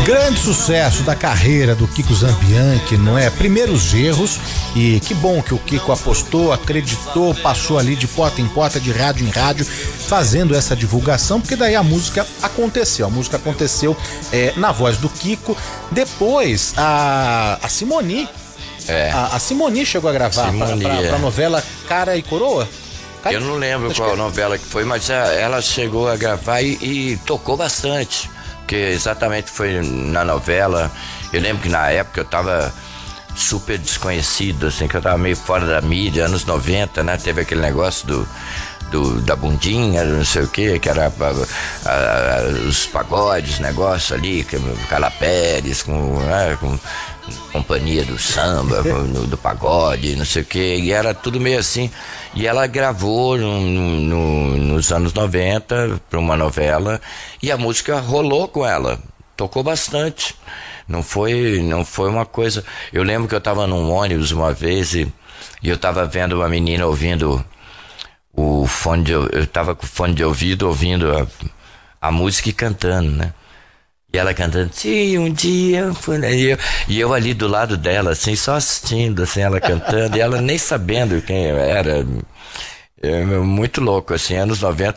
Grande sucesso da carreira do Kiko Zambianchi, não é? Primeiros erros, e que bom que o Kiko apostou, acreditou, passou ali de porta em porta, de rádio em rádio, fazendo essa divulgação, porque daí a música aconteceu. A música aconteceu na voz do Kiko. Depois a Simone, a Simone chegou a gravar pra novela Cara e Coroa. Eu não lembro qual novela que foi, mas ela chegou a gravar e tocou bastante. Porque exatamente foi na novela. Eu lembro que na época eu tava super desconhecido, assim, que eu tava meio fora da mídia, anos 90, né? Teve aquele negócio da bundinha, não sei o que era os pagodes, negócio ali, Carla Pérez, com companhia do samba, do pagode, não sei o que, e era tudo meio assim. E ela gravou nos anos 90 para uma novela, e a música rolou com ela, tocou bastante. Não foi uma coisa. Eu lembro que eu tava num ônibus uma vez e eu tava vendo uma menina ouvindo eu tava com o fone de ouvido ouvindo a música e cantando, né? E ela cantando, sim, um dia e eu ali do lado dela, assim, só assistindo, assim, ela cantando, e ela nem sabendo quem eu era. Muito louco, assim, anos 90